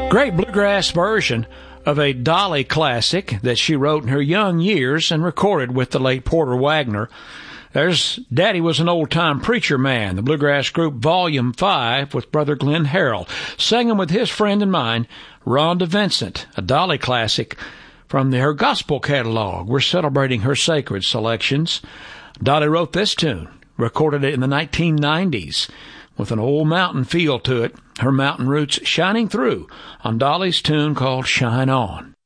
Great bluegrass version of a Dolly classic that she wrote in her young years and recorded with the late Porter Wagner. There's Daddy Was an Old-Time Preacher Man, the bluegrass group Volume 5 with Brother Glenn Harrell, singing with his friend and mine, Rhonda Vincent, a Dolly classic from her gospel catalog. We're celebrating her sacred selections. Dolly wrote this tune, recorded it in the 1990s, with an old mountain feel to it, her mountain roots shining through on Dolly's tune called Shine On.